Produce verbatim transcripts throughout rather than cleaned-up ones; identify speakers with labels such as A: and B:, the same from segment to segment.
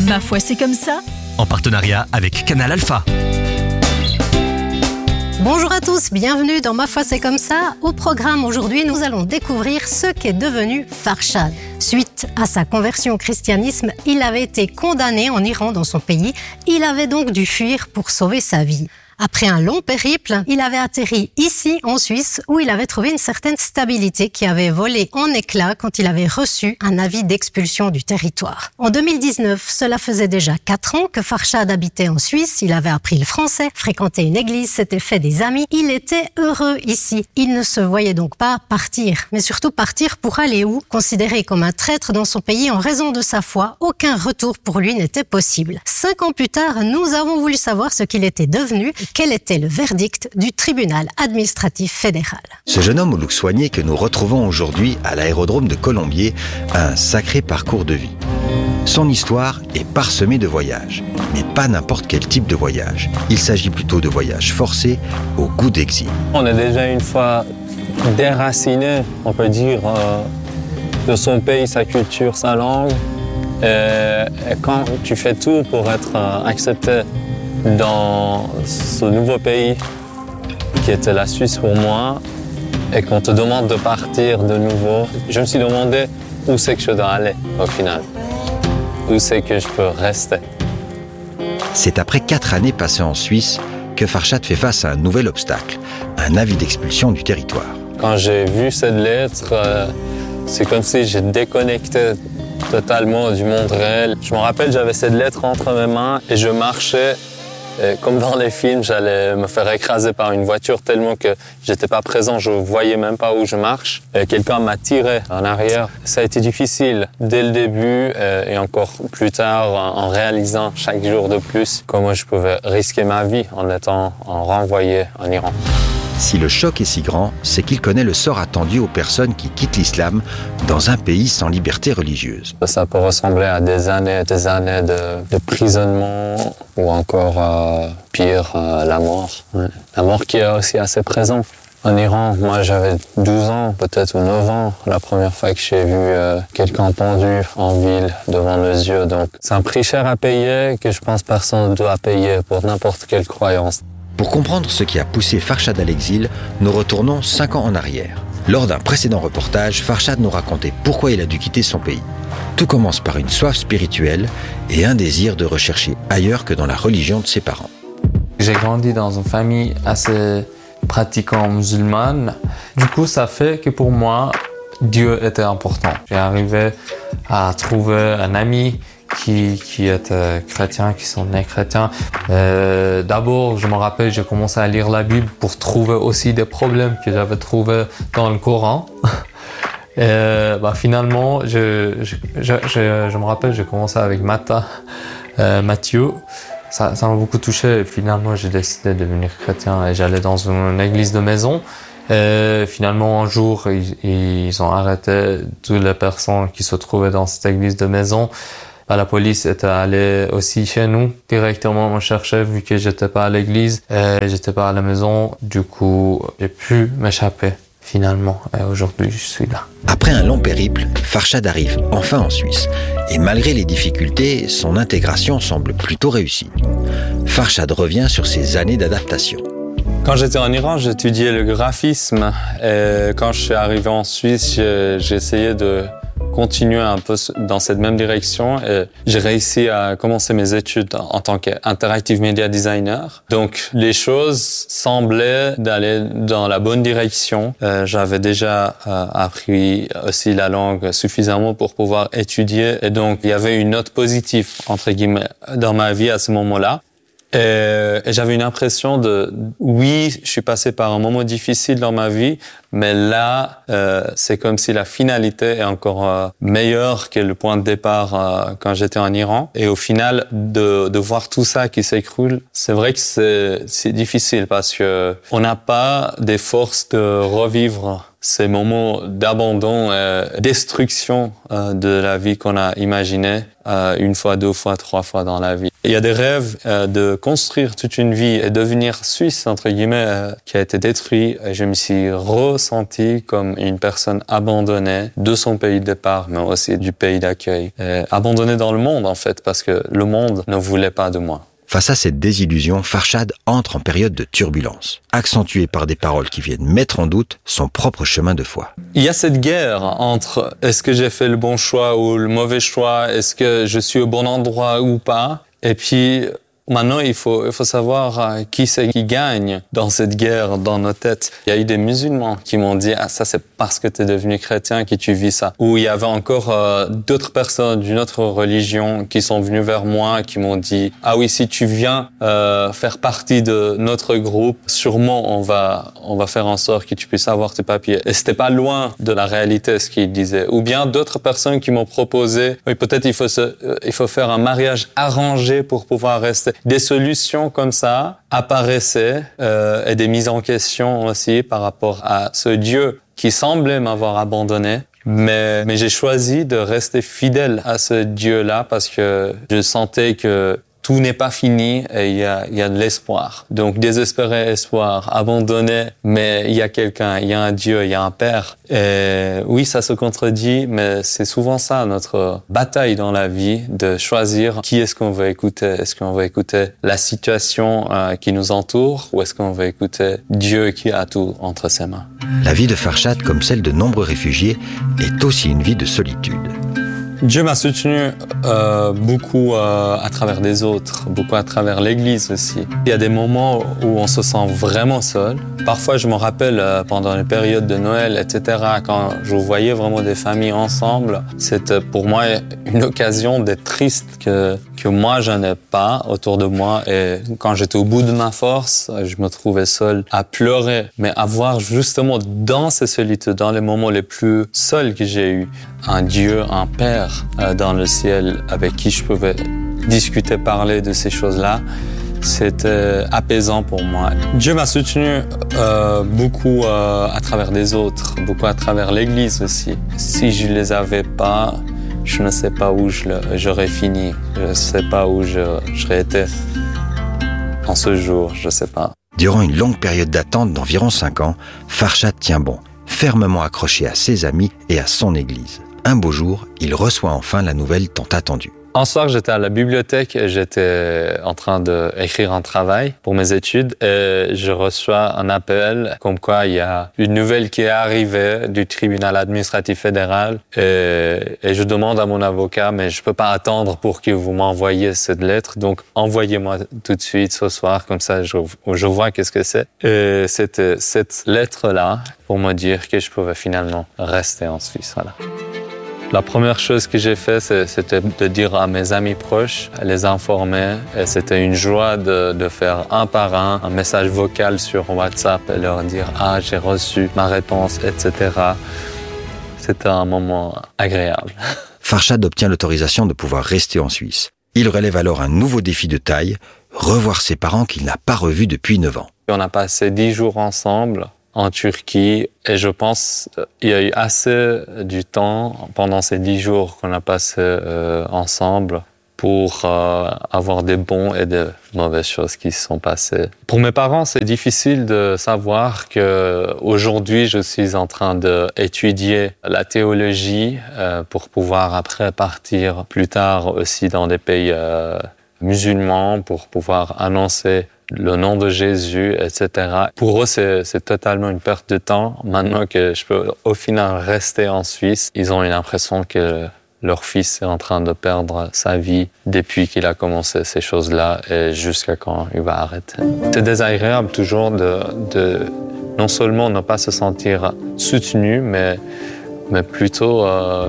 A: Ma foi, c'est comme ça.
B: En partenariat avec Canal Alpha.
C: Bonjour à tous, bienvenue dans Ma foi c'est comme ça. Au programme aujourd'hui, nous allons découvrir ce qu'est devenu Farshad. Suite à sa conversion au christianisme, il avait été condamné en Iran dans son pays. Il avait donc dû fuir pour sauver sa vie. Après un long périple, il avait atterri ici, en Suisse, où il avait trouvé une certaine stabilité qui avait volé en éclats quand il avait reçu un avis d'expulsion du territoire. En deux mille dix-neuf, cela faisait déjà quatre ans que Farshad habitait en Suisse. Il avait appris le français, fréquenté une église, s'était fait des amis. Il était heureux ici. Il ne se voyait donc pas partir, mais surtout partir pour aller où? Considéré comme un traître dans son pays en raison de sa foi, aucun retour pour lui n'était possible. Cinq ans plus tard, nous avons voulu savoir ce qu'il était devenu. Quel était le verdict du tribunal administratif fédéral?
D: Ce jeune homme au look soigné que nous retrouvons aujourd'hui à l'aérodrome de Colombier a un sacré parcours de vie. Son histoire est parsemée de voyages, mais pas n'importe quel type de voyage. Il s'agit plutôt de voyages forcés au goût d'exil.
E: On est déjà une fois déraciné, on peut dire, euh, de son pays, sa culture, sa langue. Et, et quand tu fais tout pour être euh, accepté dans ce nouveau pays qui était la Suisse pour moi et qu'on te demande de partir de nouveau, je me suis demandé où c'est que je dois aller au final, où c'est que je peux rester.
D: C'est après quatre années passées en Suisse que Farshad fait face à un nouvel obstacle, un avis d'expulsion du territoire.
E: Quand j'ai vu cette lettre, euh, c'est comme si j'ai déconnecté totalement du monde réel. Je me rappelle, j'avais cette lettre entre mes mains et je marchais. Et comme dans les films, j'allais me faire écraser par une voiture tellement que j'étais pas présent, je voyais même pas où je marche. Et quelqu'un m'a tiré en arrière. Ça a été difficile dès le début et encore plus tard en réalisant chaque jour de plus comment je pouvais risquer ma vie en étant renvoyé en Iran.
D: Si le choc est si grand, c'est qu'il connaît le sort attendu aux personnes qui quittent l'islam dans un pays sans liberté religieuse.
E: Ça peut ressembler à des années et des années de, de prisonnement ou encore euh, pire, euh, la mort. Ouais. La mort qui est aussi assez présente. En Iran, moi j'avais douze ans, peut-être ou neuf ans, la première fois que j'ai vu euh, quelqu'un pendu en ville devant nos yeux. Donc c'est un prix cher à payer que je pense personne ne doit payer pour n'importe quelle croyance.
D: Pour comprendre ce qui a poussé Farshad à l'exil, nous retournons cinq ans en arrière. Lors d'un précédent reportage, Farshad nous racontait pourquoi il a dû quitter son pays. Tout commence par une soif spirituelle et un désir de rechercher ailleurs que dans la religion de ses parents.
F: J'ai grandi dans une famille assez pratiquante musulmane. Du coup, ça fait que pour moi, Dieu était important. J'ai arrivé à trouver un ami qui, qui étaient chrétiens, qui sont nés chrétiens. Euh, d'abord, je me rappelle, j'ai commencé à lire la Bible pour trouver aussi des problèmes que j'avais trouvés dans le Coran. Et bah, finalement, je, je, je, je, je me rappelle, j'ai commencé avec Mata, euh, Matthieu. Ça, ça m'a beaucoup touché et finalement, j'ai décidé de devenir chrétien et j'allais dans une église de maison. Et finalement, un jour, ils, ils ont arrêté toutes les personnes qui se trouvaient dans cette église de maison. La police était allée aussi chez nous, directement me chercher vu que j'étais pas à l'église et j'étais pas à la maison. Du coup, j'ai pu m'échapper finalement et aujourd'hui je suis là.
D: Après un long périple, Farshad arrive enfin en Suisse et malgré les difficultés, son intégration semble plutôt réussie. Farshad revient sur ses années d'adaptation.
E: Quand j'étais en Iran, j'étudiais le graphisme et quand je suis arrivé en Suisse, j'ai, j'ai essayé de continuer un peu dans cette même direction et j'ai réussi à commencer mes études en tant qu'interactive media designer. Donc les choses semblaient d'aller dans la bonne direction. Euh, j'avais déjà euh, appris aussi la langue suffisamment pour pouvoir étudier et donc il y avait une note positive entre guillemets dans ma vie à ce moment-là. Et, et j'avais une impression de, oui, je suis passé par un moment difficile dans ma vie, mais là, euh, c'est comme si la finalité est encore euh, meilleure que le point de départ euh, quand j'étais en Iran. Et au final, de, de voir tout ça qui s'écroule, c'est vrai que c'est, c'est difficile parce que on n'a pas des forces de revivre ces moments d'abandon et destruction euh, de la vie qu'on a imaginée euh, une fois, deux fois, trois fois dans la vie. Il y a des rêves euh, de construire toute une vie et devenir suisse, entre guillemets, euh, qui a été détruit. Et je me suis ressenti comme une personne abandonnée de son pays de départ, mais aussi du pays d'accueil. Et abandonnée dans le monde, en fait, parce que le monde ne voulait pas de moi.
D: Face à cette désillusion, Farshad entre en période de turbulence, accentuée par des paroles qui viennent mettre en doute son propre chemin de foi.
E: Il y a cette guerre entre est-ce que j'ai fait le bon choix ou le mauvais choix, est-ce que je suis au bon endroit ou pas. Et puis maintenant, il faut, il faut savoir qui c'est qui gagne dans cette guerre dans nos têtes. Il y a eu des musulmans qui m'ont dit « Ah, ça c'est parce que tu es devenu chrétien que tu vis ça ». Ou il y avait encore euh, d'autres personnes d'une autre religion qui sont venues vers moi, qui m'ont dit « Ah oui, si tu viens euh, faire partie de notre groupe, sûrement on va, on va faire en sorte que tu puisses avoir tes papiers ». Et c'était pas loin de la réalité ce qu'ils disaient. Ou bien d'autres personnes qui m'ont proposé « Oui, peut-être il faut, se, euh, il faut faire un mariage arrangé pour pouvoir rester ». Des solutions comme ça apparaissaient euh, et des mises en question aussi par rapport à ce Dieu qui semblait m'avoir abandonné. Mais, mais j'ai choisi de rester fidèle à ce Dieu-là parce que je sentais que tout n'est pas fini et il y a, il y a de l'espoir. Donc, désespéré, espoir, abandonné, mais il y a quelqu'un, il y a un Dieu, il y a un Père. Et oui, ça se contredit, mais c'est souvent ça, notre bataille dans la vie, de choisir qui est-ce qu'on veut écouter. Est-ce qu'on veut écouter la situation euh, qui nous entoure ou est-ce qu'on veut écouter Dieu qui a tout entre ses mains?
D: La vie de Farshad, comme celle de nombreux réfugiés, est aussi une vie de solitude.
E: Dieu m'a soutenu euh, beaucoup euh, à travers des autres, beaucoup à travers l'Église aussi. Il y a des moments où on se sent vraiment seul. Parfois, je me rappelle euh, pendant les périodes de Noël, et cetera, quand je voyais vraiment des familles ensemble, c'était pour moi une occasion d'être triste que, que moi, je n'ai pas autour de moi. Et quand j'étais au bout de ma force, je me trouvais seul à pleurer. Mais avoir justement dans ces solitudes, dans les moments les plus seuls que j'ai eus, un Dieu, un Père euh, dans le ciel avec qui je pouvais discuter, parler de ces choses-là, c'était apaisant pour moi. Dieu m'a soutenu euh, beaucoup euh, à travers des autres, beaucoup à travers l'Église aussi. Si je les avais pas, je ne sais pas où je le, j'aurais fini. Je ne sais pas où je, j'aurais été en ce jour, je ne sais pas.
D: Durant une longue période d'attente d'environ cinq ans, Farshad tient bon, fermement accroché à ses amis et à son Église. Un beau jour, il reçoit enfin la nouvelle tant attendue.
E: Un soir, j'étais à la bibliothèque et j'étais en train d'écrire un travail pour mes études et je reçois un appel comme quoi il y a une nouvelle qui est arrivée du tribunal administratif fédéral et, et je demande à mon avocat mais je peux pas attendre pour que vous m'envoyiez cette lettre, donc envoyez-moi tout de suite ce soir, comme ça je, je vois qu'est-ce que c'est. Et c'était cette lettre-là pour me dire que je pouvais finalement rester en Suisse. Voilà. La première chose que j'ai fait, c'était de dire à mes amis proches, les informer. Et c'était une joie de, de faire un par un un message vocal sur WhatsApp et leur dire « Ah, j'ai reçu ma réponse, et cetera » C'était un moment agréable.
D: Farshad obtient l'autorisation de pouvoir rester en Suisse. Il relève alors un nouveau défi de taille, revoir ses parents qu'il n'a pas revus depuis neuf ans.
E: On a passé dix jours ensemble en Turquie et je pense qu'il y a eu assez du temps pendant ces dix jours qu'on a passé euh, ensemble pour euh, avoir des bons et des mauvaises choses qui se sont passées. Pour mes parents, c'est difficile de savoir qu'aujourd'hui, je suis en train d'étudier la théologie euh, pour pouvoir après partir plus tard aussi dans des pays euh, musulmans pour pouvoir annoncer le nom de Jésus, et cetera. Pour eux, c'est, c'est totalement une perte de temps. Maintenant que je peux au final rester en Suisse, ils ont une impression que leur fils est en train de perdre sa vie depuis qu'il a commencé ces choses-là et jusqu'à quand il va arrêter. C'est désagréable toujours de, de non seulement ne pas se sentir soutenu, mais, mais plutôt euh,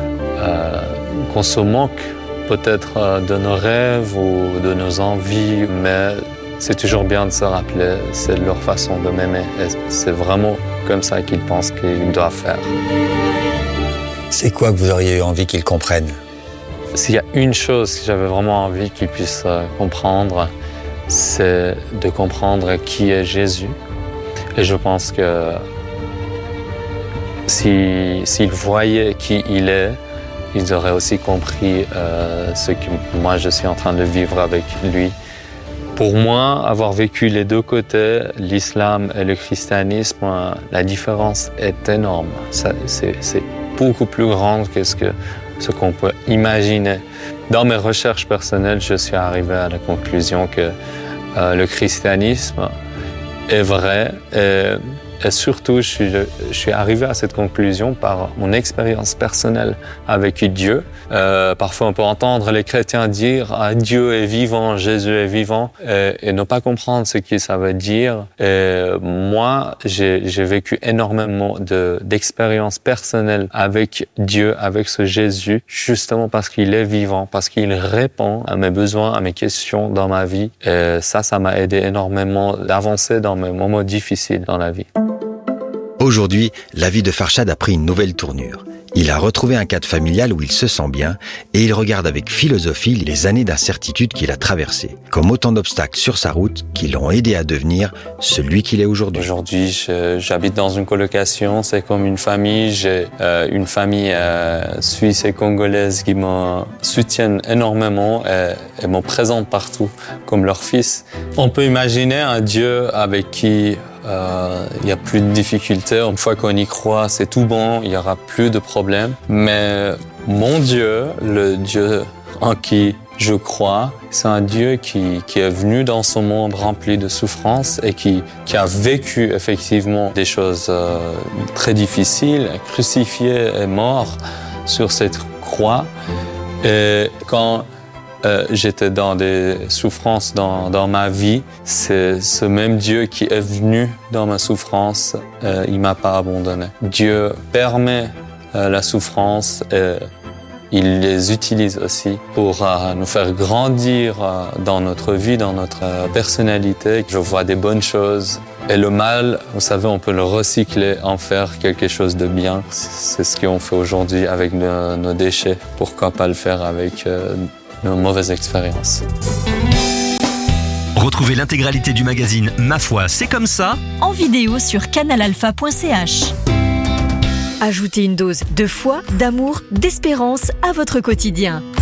E: euh, qu'on se moque peut-être de nos rêves ou de nos envies, mais c'est toujours bien de se rappeler, c'est leur façon de m'aimer. Et c'est vraiment comme ça qu'ils pensent qu'ils doivent faire.
A: C'est quoi que vous auriez eu envie qu'ils comprennent?
E: S'il y a une chose que j'avais vraiment envie qu'ils puissent comprendre, c'est de comprendre qui est Jésus. Et je pense que Si, s'ils voyaient qui il est, ils auraient aussi compris euh, ce que moi je suis en train de vivre avec lui. Pour moi, avoir vécu les deux côtés, l'islam et le christianisme, la différence est énorme. Ça, c'est, c'est beaucoup plus grand que ce, que ce qu'on peut imaginer. Dans mes recherches personnelles, je suis arrivé à la conclusion que euh, le christianisme est vrai. Et, Et surtout, je suis, je suis arrivé à cette conclusion par mon expérience personnelle avec Dieu. Euh, parfois, on peut entendre les chrétiens dire ah, « Dieu est vivant, Jésus est vivant » et, et ne pas comprendre ce que ça veut dire. Et moi, j'ai, j'ai vécu énormément de, d'expériences personnelles avec Dieu, avec ce Jésus, justement parce qu'il est vivant, parce qu'il répond à mes besoins, à mes questions dans ma vie. Et ça, ça m'a aidé énormément d'avancer dans mes moments difficiles dans la vie.
D: Aujourd'hui, la vie de Farshad a pris une nouvelle tournure. Il a retrouvé un cadre familial où il se sent bien et il regarde avec philosophie les années d'incertitude qu'il a traversées, comme autant d'obstacles sur sa route qui l'ont aidé à devenir celui qu'il est aujourd'hui.
E: Aujourd'hui, je, j'habite dans une colocation, c'est comme une famille. J'ai euh, une famille euh, suisse et congolaise qui me soutiennent énormément et, et me présentent partout comme leur fils. On peut imaginer un Dieu avec qui il euh, n'y a plus de difficultés. Une fois qu'on y croit, c'est tout bon, il n'y aura plus de problèmes. Mais mon Dieu, le Dieu en qui je crois, c'est un Dieu qui, qui est venu dans ce monde rempli de souffrances et qui, qui a vécu effectivement des choses euh, très difficiles, crucifié et mort sur cette croix. Et quand Euh, j'étais dans des souffrances dans, dans ma vie. C'est ce même Dieu qui est venu dans ma souffrance. Euh, il m'a pas abandonné. Dieu permet euh, la souffrance et il les utilise aussi pour euh, nous faire grandir euh, dans notre vie, dans notre euh, personnalité. Je vois des bonnes choses. Et le mal, vous savez, on peut le recycler, en faire quelque chose de bien. C'est ce qu'on fait aujourd'hui avec nos, nos déchets. Pourquoi pas le faire avec euh, nos mauvaises expériences.
B: Retrouvez l'intégralité du magazine Ma foi, c'est comme ça
G: en vidéo sur canal alpha point c h. Ajoutez une dose de foi, d'amour, d'espérance à votre quotidien.